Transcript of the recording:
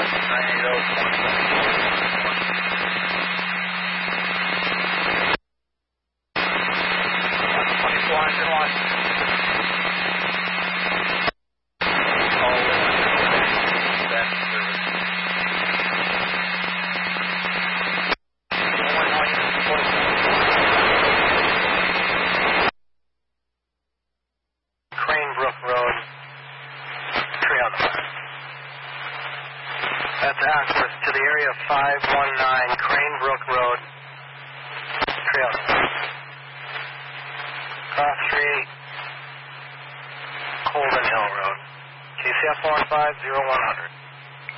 Cranebrook Road, trail number. That's access to the area 519 Cranebrook Road, trail number. Cross Street, Colden Hill Road. KCF 150-100.